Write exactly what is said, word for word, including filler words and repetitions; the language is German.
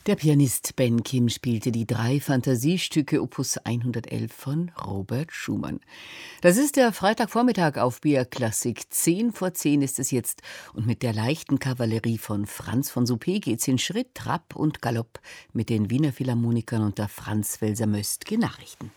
Der Pianist Ben Kim spielte die drei Fantasiestücke Opus hundertelf von Robert Schumann. Das ist der Freitagvormittag auf B R Klassik. Zehn vor zehn ist es jetzt. Und mit der leichten Kavallerie von Franz von Suppé geht's in Schritt, Trab und Galopp mit den Wiener Philharmonikern unter Franz Welser-Möstke Nachrichten.